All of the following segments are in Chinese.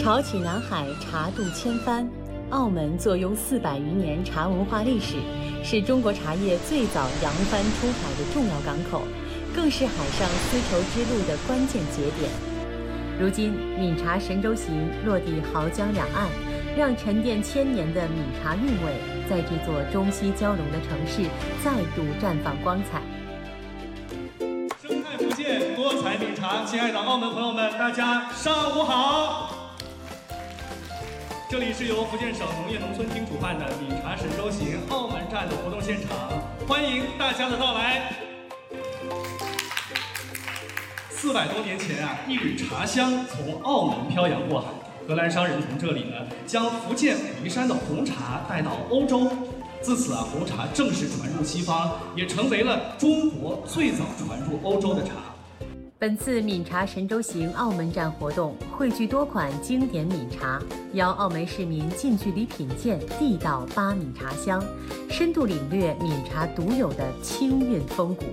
潮起南海，茶渡千帆。澳门坐拥400余年茶文化历史，是中国茶叶最早扬帆出海的重要港口，更是海上丝绸之路的关键节点。如今，闽茶神州行落地濠江两岸，让沉淀千年的闽茶韵味在这座中西交融的城市再度绽放光彩。 生态福建，多彩闽茶，亲爱的澳门朋友们，大家上午好。这里是由福建省农业农村厅主办的闽茶神州行澳门站的活动现场，欢迎大家的到来。400多年前啊，一缕茶香从澳门漂洋过海，荷兰商人从这里呢，将福建眉山的红茶带到欧洲。自此啊，红茶正式传入西方，也成为了中国最早传入欧洲的茶。 本次闽茶神州行澳门站活动汇聚多款经典闽茶，邀澳门市民近距离品鉴地道巴闽茶香，深度领略闽茶独有的清韵风骨。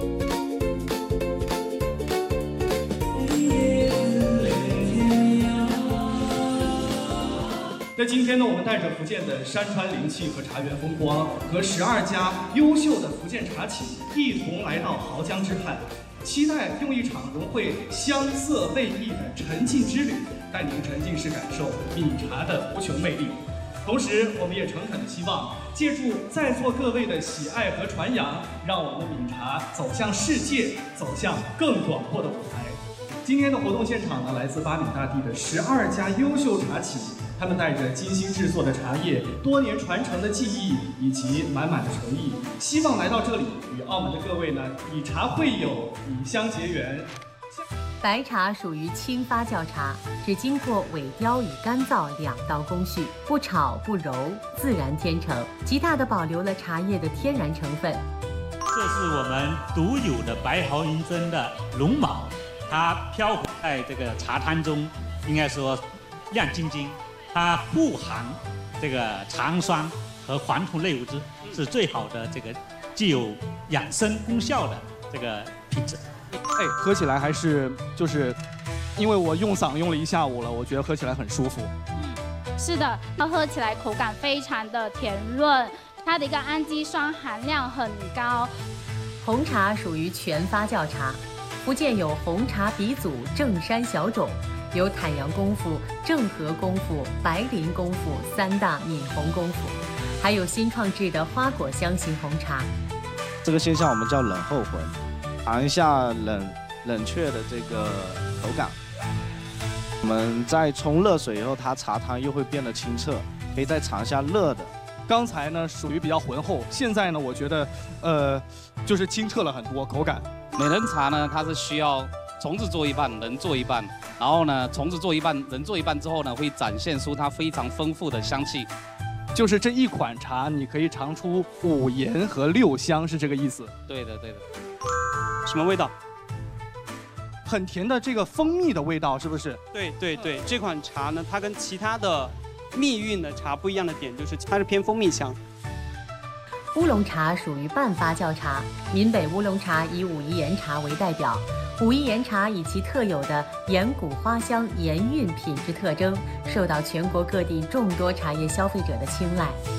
那今天呢，我们带着福建的山川灵气和茶园风光，和12家优秀的福建茶企一同来到濠江之畔，期待用一场融汇香色味意的沉浸之旅，带您沉浸式感受闽茶的无穷魅力。同时，我们也诚恳地希望，借助在座各位的喜爱和传扬，让我们的闽茶走向世界，走向更广阔的舞台。今天的活动现场呢，来自巴闽大地的12家优秀茶企。他们带着精心制作的茶叶、多年传承的技艺以及满满的诚意，希望来到这里与澳门的各位呢以茶会友，以香结缘。 白茶属于轻发酵茶，只经过萎凋与干燥2道工序，不炒不揉，自然天成，极大地保留了茶叶的天然成分。 这是我们独有的白毫银针的龙毛，它飘浮在这个茶滩中，应该说亮晶晶。它不含这个茶酸和黄土类物质，是最好的这个具有养生功效的这个品质。 喝起来还是因为我用嗓用了1下午了，我觉得喝起来很舒服。 是的，它喝起来口感非常的甜润，它的一个氨基酸含量很高。 红茶属于全发酵茶，福建有红茶鼻祖正山小种。有坦阳功夫、正和功夫、白林功夫3大闽红功夫，还有新创制的花果香型红茶。 这个现象我们叫冷后浑，尝一下冷却的这个口感。我们在冲热水以后，它茶汤又会变得清澈，可以再尝一下热的。 刚才呢属于比较浑厚，现在呢我觉得就是清澈了很多口感。 美人茶呢，它是需要虫子做一半，人做一半，然后呢，虫子做一半，人做一半之后呢，会展现出它非常丰富的香气。 就是这一款茶，你可以尝出5盐和6香，是这个意思？ 对的，对的。 什么味道？很甜的这个蜂蜜的味道，是不是？ 对对对，这款茶呢，它跟其他的蜜韵的茶不一样的点，就是它是偏蜂蜜香。 乌龙茶属于半发酵茶，闽北乌龙茶以武夷岩茶为代表。武夷岩茶以其特有的岩谷花香、岩韵品质特征，受到全国各地众多茶叶消费者的青睐。